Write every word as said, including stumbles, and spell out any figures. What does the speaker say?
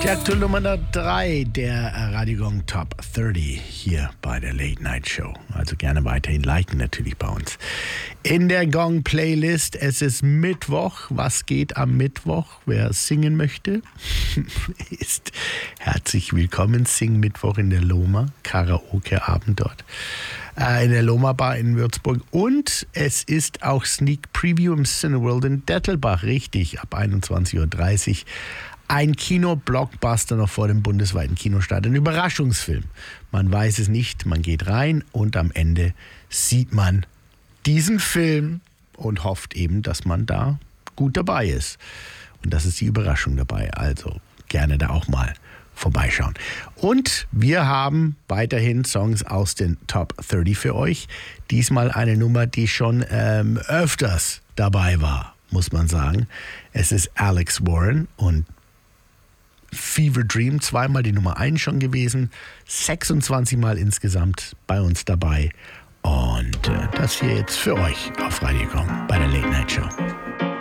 Die aktuelle Nummer drei der Radio Gong Top dreißig hier bei der Late Night Show. Also gerne weiterhin liken natürlich bei uns. In der Gong Playlist, es ist Mittwoch. Was geht am Mittwoch? Wer singen möchte, ist herzlich willkommen. Sing Mittwoch in der Loma. Karaoke-Abend dort. Äh, in der Loma Bar in Würzburg. Und es ist auch Sneak Preview im Cineworld in Dettelbach. Richtig, ab einundzwanzig Uhr dreißig. Ein Kino-Blockbuster noch vor dem bundesweiten Kinostart. Ein Überraschungsfilm. Man weiß es nicht, man geht rein und am Ende sieht man diesen Film und hofft eben, dass man da gut dabei ist. Und das ist die Überraschung dabei. Also gerne da auch mal vorbeischauen. Und wir haben weiterhin Songs aus den Top dreißig für euch. Diesmal eine Nummer, die schon ähm, öfters dabei war, muss man sagen. Es ist Alex Warren und Fever Dream, zweimal die Nummer eins schon gewesen, sechsundzwanzig Mal insgesamt bei uns dabei. Und äh, das hier jetzt für euch auf Radio Gong bei der Late Night Show.